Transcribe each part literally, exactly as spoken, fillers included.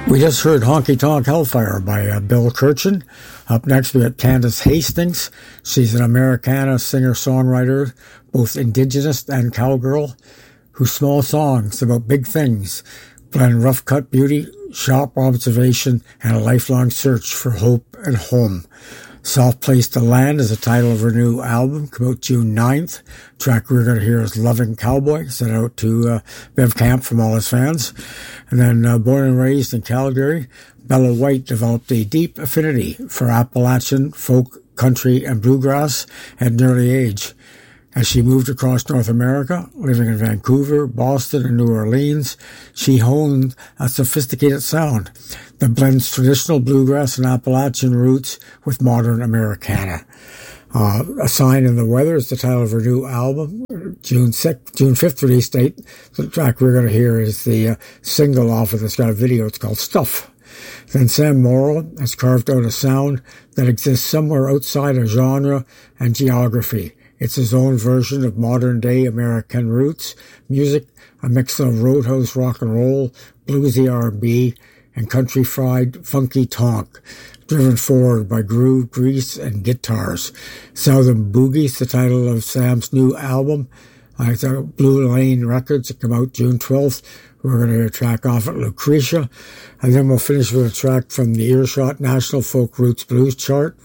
We just heard Honky Tonk Hellfire by uh, Bill Kirchen. Up next, we got Candace Hastings. She's an Americana singer-songwriter, both indigenous and cowgirl, whose small songs about big things blend rough-cut beauty, sharp observation, and a lifelong search for hope and home. Soft Place to Land is the title of her new album, come out June ninth. The track we're going to hear is Loving Cowboy, sent out to uh, Bev Camp from all his fans. And then, uh, born and raised in Calgary, Bella White developed a deep affinity for Appalachian, folk, country, and bluegrass at an early age. As she moved across North America, living in Vancouver, Boston, and New Orleans, she honed a sophisticated sound that blends traditional bluegrass and Appalachian roots with modern Americana. Uh, A Sign in the Weather is the title of her new album, June sixth, June fifth release date. The track we're going to hear is the uh, single off of this. Got a video. It's called Stuff. Then Sam Morrill has carved out a sound that exists somewhere outside of genre and geography. It's his own version of modern-day American roots music, a mix of roadhouse rock and roll, bluesy R and B, and country-fried funky tonk, driven forward by groove, grease, and guitars. Southern Boogie's the title of Sam's new album. Uh, it's out Blue Lane Records. It come out June twelfth. We're going to hear a track off at Lucretia. And then we'll finish with a track from the Earshot National Folk Roots Blues chart.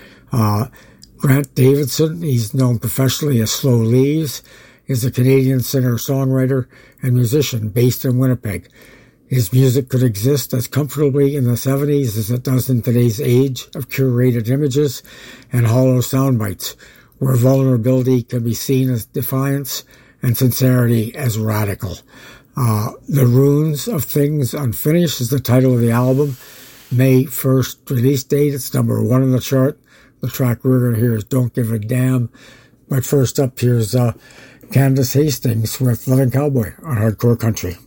Uh, Grant Davidson, he's known professionally as Slow Leaves, is a Canadian singer-songwriter and musician based in Winnipeg. His music could exist as comfortably in the seventies as it does in today's age of curated images and hollow sound bites, where vulnerability can be seen as defiance and sincerity as radical. Uh, The Runes of Things Unfinished is the title of the album. May first release date. It's number one on the chart. The track we're going to hear is Don't Give a Damn. But first up, here's uh, Candace Hastings with Loving Cowboy on Hardcore Country.